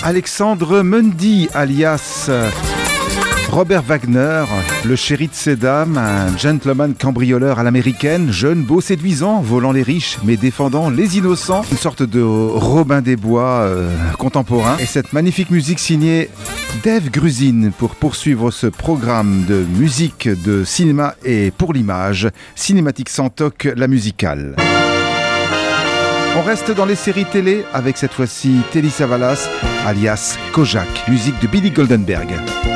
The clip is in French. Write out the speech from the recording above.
Alexandre Mundy, alias Robert Wagner, le chéri de ces dames, un gentleman cambrioleur à l'américaine, jeune, beau, séduisant, volant les riches mais défendant les innocents, une sorte de Robin des Bois contemporain. Et cette magnifique musique signée Dave Grusin pour poursuivre ce programme de musique de cinéma et pour l'image, Cinématique sans toc, la musicale. On reste dans les séries télé avec cette fois-ci Telly Savalas, alias Kojak, musique de Billy Goldenberg.